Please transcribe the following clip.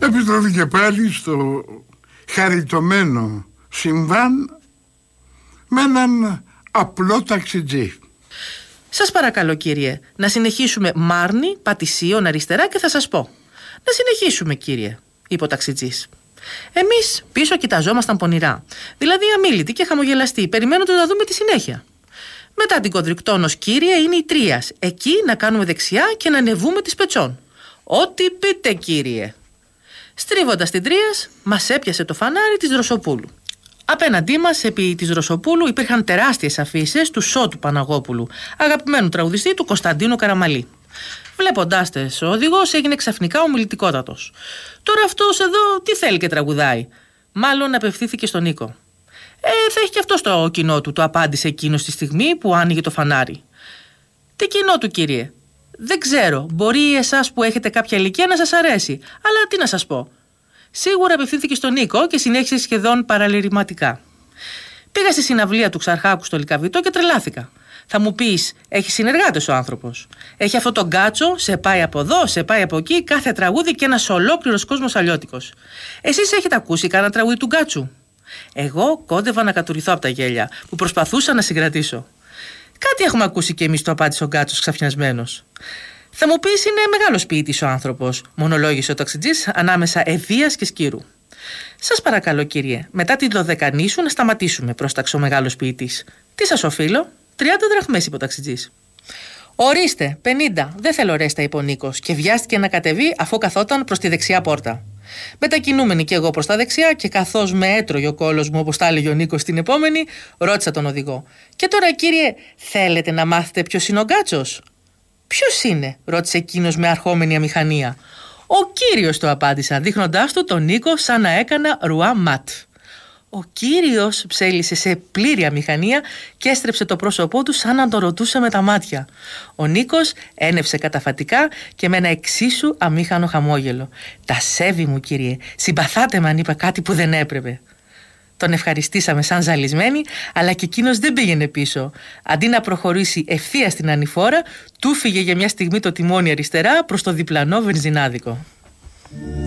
Επιστρέφει και πάλι στο χαριτωμένο συμβάν με έναν απλό ταξιτζή. Σας παρακαλώ κύριε, να συνεχίσουμε Μάρνη, Πατησίων αριστερά και θα σας πω. Να συνεχίσουμε κύριε, είπε ο ταξιτζής. Εμείς πίσω κοιταζόμασταν πονηρά, δηλαδή αμίλητοι και χαμογελαστοί, περιμένοντας να δούμε τη συνέχεια. Μετά την Κοντρικτόνος κύριε είναι η Τρίας, εκεί να κάνουμε δεξιά και να ανεβούμε τις Πετσών. Ό,τι πείτε κύριε. Στρίβοντας την Τρίας μας έπιασε το φανάρι της Δροσοπούλου. Απέναντί μας, επί της Δροσοπούλου, υπήρχαν τεράστιες αφίσες του Σώτου Παναγόπουλου, αγαπημένου τραγουδιστή του Κωνσταντίνου Καραμαλή. Βλέποντάς τες, ο οδηγός έγινε ξαφνικά ομιλητικότατος. Τώρα αυτός εδώ τι θέλει και τραγουδάει? Μάλλον απευθύνθηκε στον Νίκο. Θα έχει και αυτό το κοινό του, το απάντησε εκείνος τη στιγμή που άνοιγε το φανάρι. Τι κοινό του κύριε? Δεν ξέρω, μπορεί εσάς που έχετε κάποια ηλικία να σας αρέσει, αλλά τι να σας πω. Σίγουρα απευθύνθηκε στον Νίκο και συνέχισε σχεδόν παραλυρηματικά. Πήγα στη συναυλία του Ξαρχάκου στο Λυκαβητό και τρελάθηκα. Θα μου πεις, έχει συνεργάτες ο άνθρωπος. Έχει αυτό τον γκάτσο, σε πάει από εδώ, σε πάει από εκεί, κάθε τραγούδι και ένας ολόκληρος κόσμος αλλιώτικος. Εσείς έχετε ακούσει κανένα τραγούδι του γκάτσου? Εγώ κόντευα να κατουρηθώ από τα γέλια που προσπαθούσα να συγκρατήσω. Κάτι έχουμε ακούσει κι εμείς, το απάντησε ο γκάτσος ξαφνιασμένος. Θα μου πεις, είναι μεγάλος ποιητής ο άνθρωπος, μονολόγησε ο ταξιτζής ανάμεσα ευβίας και σκύρου. Σας παρακαλώ κύριε, μετά τη δωδεκανή σου να σταματήσουμε, πρόσταξε ο μεγάλος ποιητής. Τι σας οφείλω? 30 δραχμές, είπε ο ταξιτζής. Ορίστε, 50, δεν θέλω ρέστα, είπε ο Νίκος και βιάστηκε να κατεβεί αφού καθόταν προς τη δεξιά πόρτα. Μετακινούμενη κι εγώ προς τα δεξιά και καθώς με έτρωγε ο κόλος μου, όπως τα έλεγε ο Νίκος στην επόμενη, ρώτησα τον οδηγό. Και τώρα κύριε, θέλετε να μάθετε ποιος είναι ο γκάτσος? Ποιος είναι? Ρώτησε εκείνος με αρχόμενη αμηχανία. Ο κύριος, το απάντησα, δείχνοντάς του τον Νίκο σαν να έκανα ρουά ματ. Ο κύριος ψέλισε σε πλήρη αμηχανία και έστρεψε το πρόσωπό του σαν να τον ρωτούσε με τα μάτια. Ο Νίκος ένευσε καταφατικά και με ένα εξίσου αμήχανο χαμόγελο. «Τα σέβη μου κύριε, συμπαθάτε με αν είπα κάτι που δεν έπρεπε». Τον ευχαριστήσαμε σαν ζαλισμένοι, αλλά και εκείνος δεν πήγαινε πίσω. Αντί να προχωρήσει ευθεία στην ανηφόρα, του φύγε για μια στιγμή το τιμόνι αριστερά προς το διπλανό βενζινάδικο.